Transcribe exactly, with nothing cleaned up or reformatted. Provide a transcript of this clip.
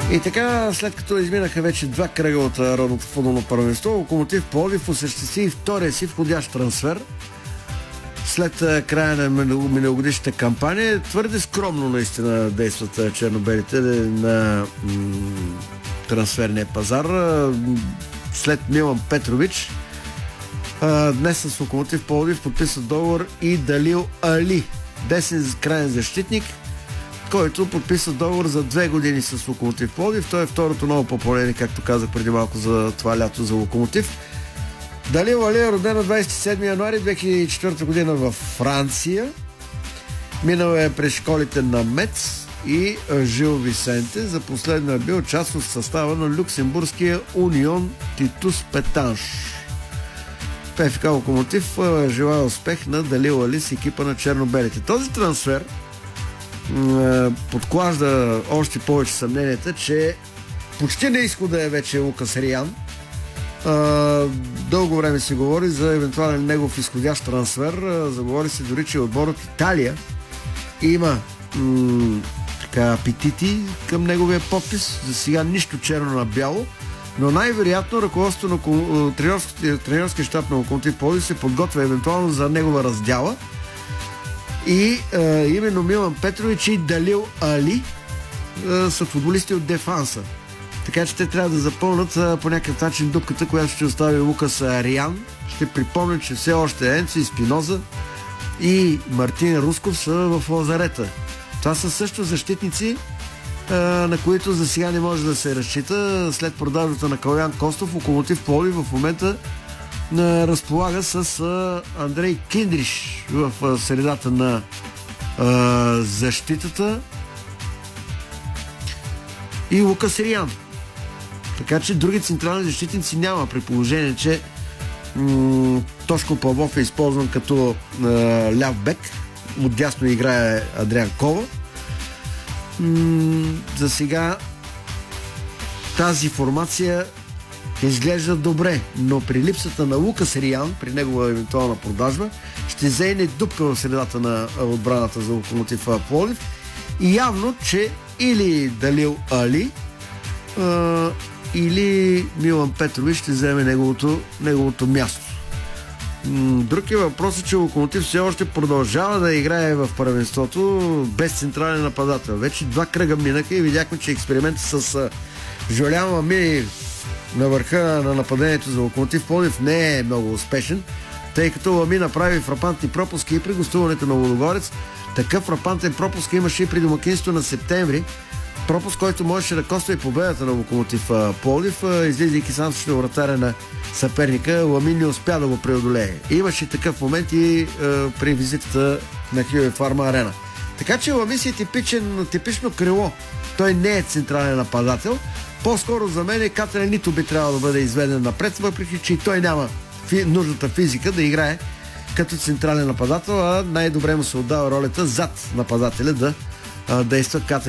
И така, след като изминаха вече два кръга от родното футболно първенство, Локомотив Пловдив осъществи втория си входящ трансфер след края на миналогодишната кампания. Твърде скромно наистина действат чернобелите на м- трансферния пазар. След Милан Петрович, днес с Локомотив Пловдив подписва договор и Далил Али, десен крайен защитник, който подписа договор за две години с Локомотив Пловдив. Той е второто ново попълнение, както казах преди малко, за това лято за Локомотив. Далил Али е роден на двадесет и седми януари две хиляди и четвърта година във Франция. Минал е през школите на Мец и Жил Висенте. За последно е бил част от състава на люксембургския Унион Титус Петанш. ПФК Локомотив желая успех на Далил Али с екипа на чернобелите. Този трансфер подклажда още повече съмненията, че почти на изхода е вече Лукас Риан. Дълго време се говори за евентуален негов изходящ трансфер. Заговори се дори, че отбор от Италия има м- така апетити към неговия подпис. За сега нищо черно на бяло, но най-вероятно ръководството на тренерския щаб на Локомотив Пловдив се подготвя евентуално за негова раздяла. И а, именно Милан Петрович и Далил Али а, са футболисти от дефанса. Така че те трябва да запълнат а, по някакъв начин дупката, която ще остави Лукас Риан. Ще припомня, че все още Енцо и Спиноза и Мартин Русков са в лазарета. Това са също защитници, а, на които за сега не може да се разчита. След продажата на Калян Костов, Локомотив Пловдив в момента разполага с а, Андрей Киндриш в а, средата на а, защитата и Лукас Риан. Така че други централни защитници няма, при положение, че м- Тошко Павлов е използван като а, ляв бек. Отдясно играе Адриан Кова. М- за сега тази формация изглежда добре, но при липсата на Лукас Риан, при негова евентуална продажба, ще зейне дупка в средата на отбраната за Локомотив Пловдив. И явно, че или Далил Али, а, или Милан Петрович ще вземе неговото, неговото място. Друг е въпросът, че Локомотив все още продължава да играе в първенството без централен нападател. Вече два кръга минаха и видяхме, че експериментът с Жолиан Мами на върха на нападението за Локомотив Пловдив не е много успешен, тъй като Лами направи фрапантни пропуски и при гостуването на Лудогорец. Такъв фрапантен пропуск имаше и при домакинството на септември. Пропуск, който можеше да коства и победата на Локомотив Пловдив, излизайки сам срещу вратаря на съперника. Лами не успя да го преодолее. Имаше такъв момент и е, при визитата на Хио Фарма Арена. Така че Лами си е типичен, типично крило. Той не е централен нападател. По-скоро за мен Кателен нито би трябвало да бъде изведен напред, въпреки че и той няма фи, нужната физика да играе като централен нападател, а най-добре му се отдава ролята зад нападателя да а, действа Кателен.